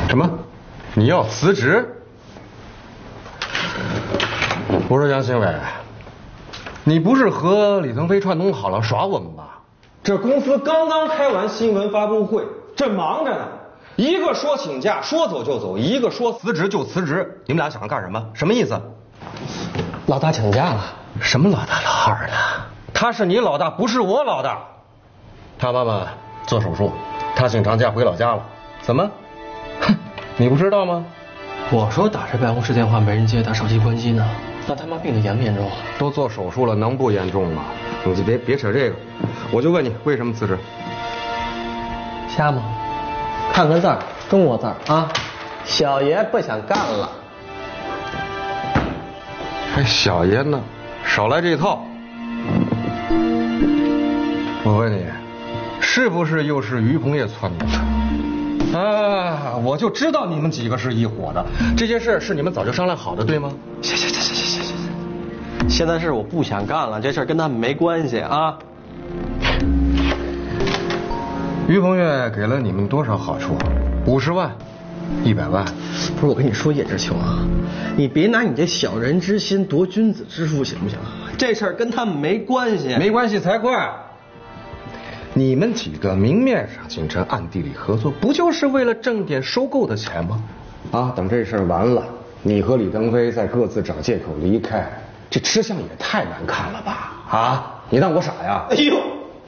什么？你要辞职？我说杨新伟，你不是和李腾飞串通好了耍我们吧？ 这公司刚刚开完新闻发布会，这忙着呢。一个说请假说走就走，一个说辞职就辞职。你们俩想要干什么？什么意思？ 老大请假了。 什么老大老二的？他是你老大，不是我老大。他妈妈做手术，他请长假回老家了。怎么？哼，你不知道吗？ 我说打着办公室电话没人接，打手机关机呢。那他妈病得严不严重？ 都做手术了，能不严重吗？你就别扯这个，我就问你，为什么辞职？ 瞎吗？看看字儿，中国字儿啊！小爷不想干了。 还小爷呢？少来这一套！我问你，是不是又是于鹏业撺掇的？啊，我就知道你们几个是一伙的。这件事是你们早就商量好的，对吗？ 行，现在是我不想干了，这事儿跟他们没关系啊。 于鹏业给了你们多少好处？50万，100万？ 不是，我跟你说叶知秋啊，你别拿你这小人之心夺君子之腹，行不行？这事儿跟他们没关系。 没关系才怪！你们几个明面上形成，暗地里合作，不就是为了挣点收购的钱吗？啊，等这事儿完了，你和李登辉再各自找借口离开，这吃相也太难看了吧？啊，你当我傻呀？ 哎呦，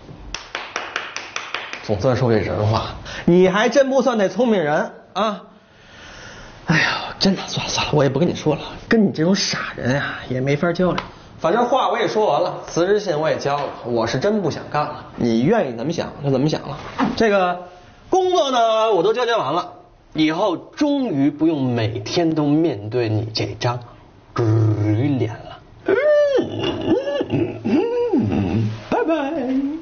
总算说句人话，你还真不算那聪明人啊！哎呀，真的，算了，我也不跟你说了，跟你这种傻人啊也没法交流。反正话我也说完了，辞职信我也交了，我是真不想干了。你愿意怎么想就怎么想了。这个工作呢，我都交接完了，以后终于不用每天都面对你这张驴脸了。拜拜。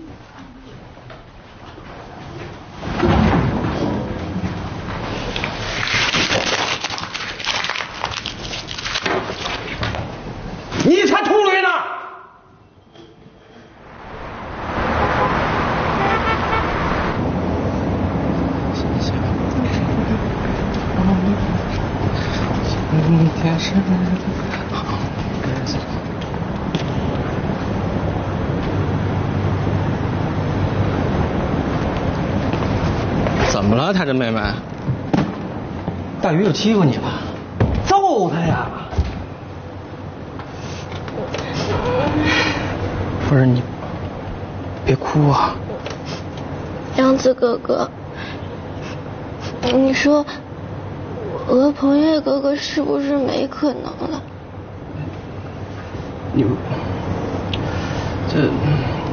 你才秃驴呢！ 今天是怎么了，太真妹妹？大鱼又欺负你了？揍他呀！不是你，别哭啊！ 杨子哥哥，你说我和彭越哥哥是不是没可能了？